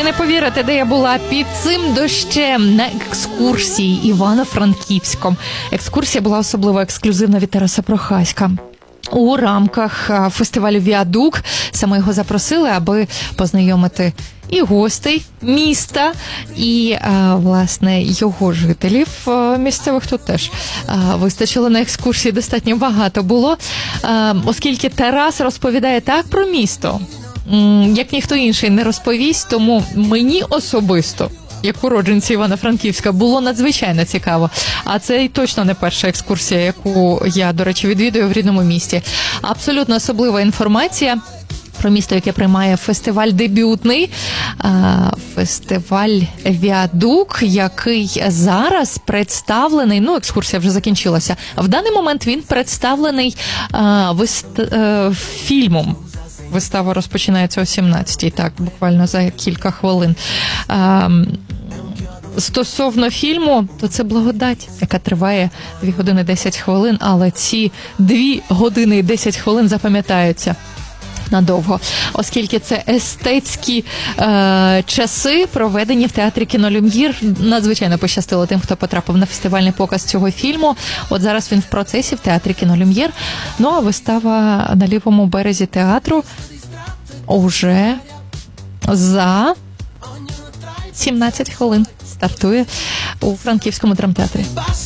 Ви не повірите, де я була під цим дощем на екскурсії Івано-Франківськом. Екскурсія була особливо ексклюзивна від Тараса Прохаська. У рамках фестивалю «Віадук» саме його запросили, аби познайомити і гостей міста, і, власне, його жителів місцевих тут теж вистачило на екскурсії, достатньо багато було, оскільки Тарас розповідає так про місто, як ніхто інший не розповість, тому мені особисто, як уродженці Івано-Франківська, було надзвичайно цікаво. А це і точно не перша екскурсія, яку я, до речі, відвідую в рідному місті. Абсолютно особлива інформація про місто, яке приймає фестиваль дебютний, фестиваль «Віадук», який зараз представлений, екскурсія вже закінчилася, в даний момент він представлений фільмом. Вистава розпочинається о 17-й, так, буквально за кілька хвилин. Стосовно фільму, то це «Благодать», яка триває 2 години 10 хвилин, але ці 2 години і 10 хвилин запам'ятаються надовго, оскільки це естетські часи, проведені в театрі «Кіно Люм'єр». Надзвичайно пощастило тим, хто потрапив на фестивальний показ цього фільму. От зараз він в процесі в театрі «Кіно Люм'єр». Ну, а вистава на лівому березі театру уже за 17 хвилин стартує у Франківському драмтеатрі.